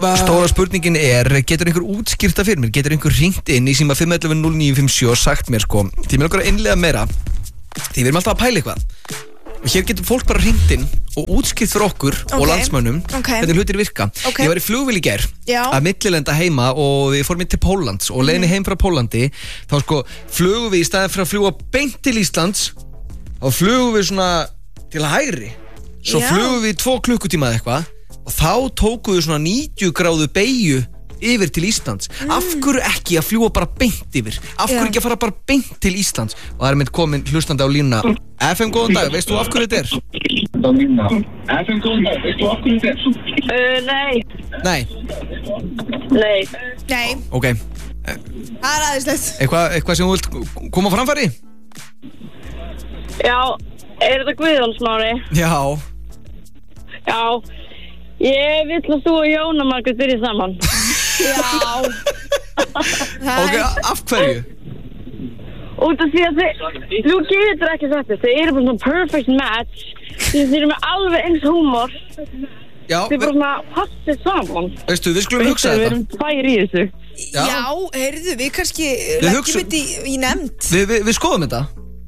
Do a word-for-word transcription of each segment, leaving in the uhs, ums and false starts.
Stóra spurningin er, getur einhver útskýrta fyrir mér, getur einhver hringt inn í síma fimm ellefu núll níu fimm sjö og sagt mér sko, því mér langar að innlega meira, því við erum alltaf að pæla eitthvað. Og hér getur fólk bara hringt inn og útskýrt fyrir okkur okay. og landsmönnum okay. hvernig hlutir virka. Okay. Ég var í flugvél í gær að millilenda heima og við fórum inn til Póllands og leiðinni heim frá Póllandi, þá sko flugum við í staðinn fyrir að fljúga beint til Íslands, þá flugum við svona til hægri, svo Já. flugum við í tvo klukkutíma eða eitthvað. Og þá tókuðu svona níutíu gráðu beygju yfir til Íslands. mm. Af hverju ekki að fljúa bara beint yfir? Af hverju ekki að fara bara beint til Íslands? Og það er mynd komin hlustandi á línuna. F M, góðan dag, veistu af hverju þetta er? F M, góðan dag, veistu af hverju þetta er? Uh, nei Nei Nei Nei Ok Það er aðeinslegt. Eitthvað eitthva sem þú vilt koma á framfæri? Já, er þetta Guðjón Smári? Já Já Ég vill að þú og Jóna Margrét byrja saman. Já. Ok, af hverju? Út af því að þið, þú getur ekki sagt þetta, þið eru bara svona perfect match, þið eru með alveg eins húmor, Já, þið eru bara svona passið saman. Veistu, við skulum hugsa Við þetta. erum tvær í þessu. Já. Já, heyrðu, við kannski Við leggjum hugsum- þetta í, í nefnd. Við, við, við skoðum þetta.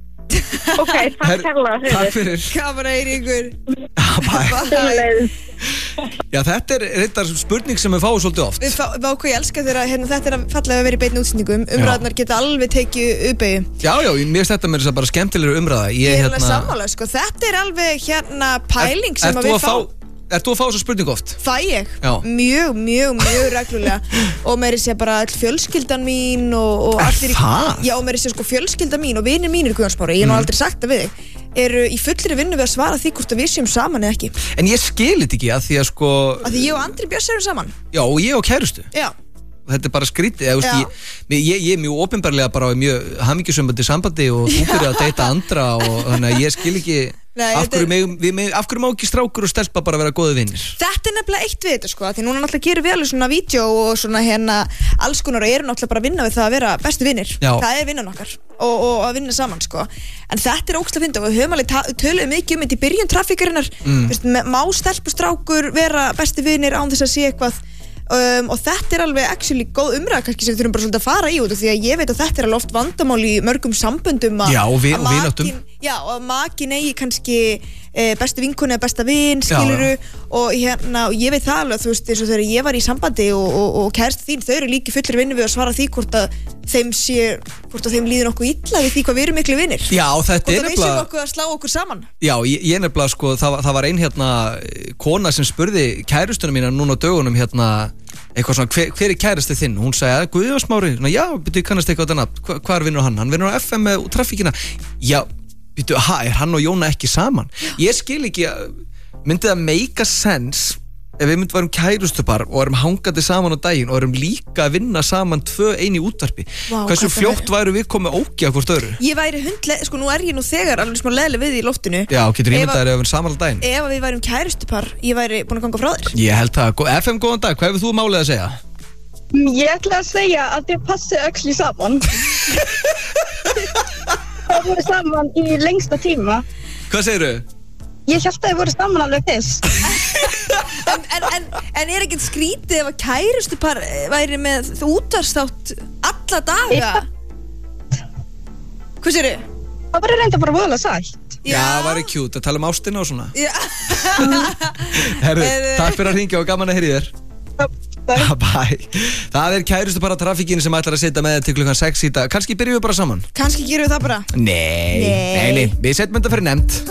Ok, takk Her- kærlega fyrir. Takk fyrir. Gaman að heyra ykkur. Bye. Sömuleiðis. Já, þetta er reyndar spurning sem við fáum svolítið oft. Við fá, við ákveð ég elska þegar hérna, þetta er að fallega að vera í beinni útsendingum. Umræðnar geta alveg tekið uppeyju. Já, já, mér finnst þetta með þess að bara skemmtilegur umræða. Ég er alveg sammála, sko. Þetta er alveg hérna pæling sem Ert að þú við að fá Ert þú að fá þessa spurningu oft? Fæ ég, Já. mjög, mjög, mjög reglulega. Og meiri sé bara all fjölskyldan mín og, og Er allir í- það? Já, og meiri sé sko fjölskyldan mín og vinir mínir, Guðjón Smári, ég hef nú aldrei sagt það við þig, eru í fullri vinnu við að svara því hvort að við séum saman eða ekki. En ég skil þetta ekki að því að sko Af því ég og Andri Björns erum saman. Já, og ég og kærustu. Já. Þetta er bara skrítið, eða, Já. veist, ég, ég, ég er mjög opinberlega bara mjög hamingjusömbandi sambandi og þú byrjar að deyta andra og þannig að ég skil ekki Nei, af þetta hverju, er- meg, við, meg, af hverju má ekki strákur og stelpa bara vera góði vinnir. Þetta er nefnilega eitt við þetta sko, því núna náttúrulega gerum við alveg svona vídeo og svona hérna alls konar og erum náttúrulega bara að vinna við það að vera bestu vinnir. Já. Það er vinnan okkar og, og að vinna saman sko. En þetta er ógeðslega fyndið og við höfum alveg ta- töluðum mikið um þetta í byrjun traffíkarinnar. Mm. Þú veist, me- má stelpustrákur vera bestu vinnir án þess að sé eitthvað. Um, og þetta er alveg actually góð umræða kannski sem við þurfum bara svolítið að fara í út af því að ég veit að þetta er alveg oft vandamál í mörgum samböndum að, Já, og vin- að og vináttum. makinn- já, og að makin eigi kannski e, bestu vinkonu eða besta vin Já, skiluru og, hérna, og ég veit það alveg þú veist eins og þegar ég var í sambandi og, og, og kærasti þín, þau eru líki fullir vinnu við að svara því hvort að þeim sé hvort að þeim líður nokkuð illa við því hvað við erum miklu vinnir Já, þetta hvort er að við séum nefnilega okkur að slá okkur saman. Já, ég, ég nefnilega sko, það, var- það var ein hérna kona sem spurði kærustunum mína núna á dögunum hérna eitthvað svona, hver, hver er kærasti þinn? Hún sagði, Guðjón Smári, svona, já, byrju, kannast eitthvað þetta nafn, Hva, hvar vinnur hann? Hann vinnur á F M með traffíkina. Já, byrju, ha, er hann og Jóna ekki saman? Ég skil ekki, að- myndi það make sense ef við myndum varum kærustupar og erum hangandi saman á daginn og erum líka að vinna saman tvö ein í útvarpi. Vá, Hversu hvað það fljótt væru við komið ógja hvort öðru? Ég væri hundlega, sko nú er ég nú þegar alveg smá leðileg við því í loftinu. Já, getur Ef ímyndaðir að- ef við erum saman á daginn? Ef að við værum kærustupar, ég væri búin að ganga frá þér. Ég held það. Gó- F M, góðan dag, hvað hefur þú málið að segja? Ég ætla að segja að þið passið öxli saman. Það voru saman í lengsta tíma. Hvað segirðu? Ég held að þið voru saman alveg fyrst. En, en, en, en er ekkert skrítið ef að kærustupar væri með útvarsþátt alla daga? Hvað séru? Það var reynda bara voðalega sætt. Já, það væri cute að tala um ástina og svona. Já. Herru, Heyrðu. takk fyrir að hringja og gaman að heyri þér. Bye. Það er kærustu bara trafikkin sem ætlar að setja með þér til klukkan sex í dag. Kannski byrjum við bara saman. Kannski gerum við það bara. Nei, Nei. nei, nei. Við setjum þetta fyrir nefnd.